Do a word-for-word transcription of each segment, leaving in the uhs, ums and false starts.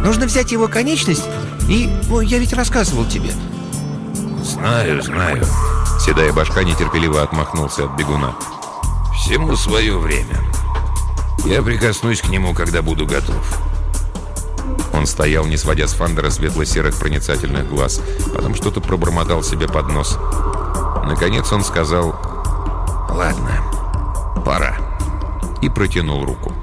Нужно взять его конечность и... Ну, я ведь рассказывал тебе. Знаю, знаю. Седая башка нетерпеливо отмахнулся от бегуна. Всему свое время. Я прикоснусь к нему, когда буду готов. Он стоял, не сводя с Фандера светло-серых проницательных глаз. Потом что-то пробормотал себе под нос. Наконец он сказал: «Ладно, пора». И протянул руку.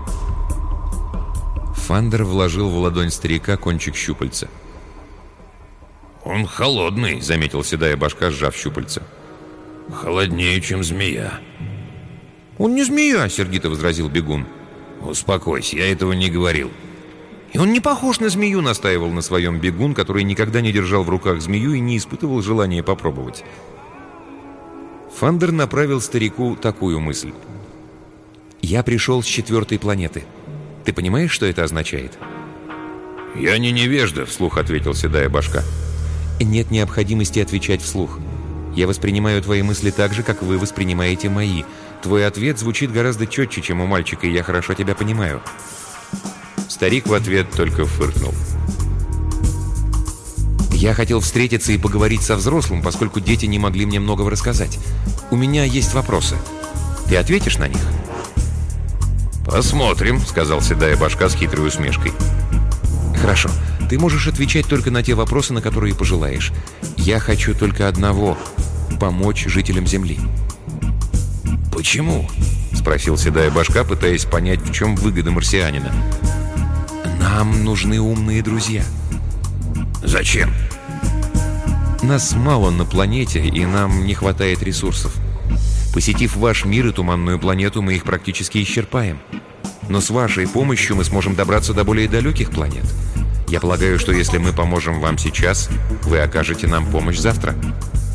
Фандер вложил в ладонь старика кончик щупальца. «Он холодный», — заметил седая башка, сжав щупальца. «Холоднее, чем змея». «Он не змея», — сердито возразил бегун. «Успокойся, я этого не говорил». «И он не похож на змею», — настаивал на своем бегун, который никогда не держал в руках змею и не испытывал желания попробовать. Фандер направил старику такую мысль. «Я пришел с четвертой планеты. Ты понимаешь, что это означает?» «Я не невежда», — вслух ответил седая башка. «Нет необходимости отвечать вслух. Я воспринимаю твои мысли так же, как вы воспринимаете мои. Твой ответ звучит гораздо четче, чем у мальчика, и я хорошо тебя понимаю». Старик в ответ только фыркнул. «Я хотел встретиться и поговорить со взрослым, поскольку дети не могли мне многого рассказать. У меня есть вопросы. Ты ответишь на них?» «Посмотрим», — сказал седая башка с хитрой усмешкой. «Хорошо. Ты можешь отвечать только на те вопросы, на которые пожелаешь. Я хочу только одного — помочь жителям Земли». «Почему?» — спросил седая башка, пытаясь понять, в чем выгода марсианина. «Нам нужны умные друзья». «Зачем?» «Нас мало на планете, и нам не хватает ресурсов. Посетив ваш мир и туманную планету, мы их практически исчерпаем. Но с вашей помощью мы сможем добраться до более далеких планет. Я полагаю, что если мы поможем вам сейчас, вы окажете нам помощь завтра».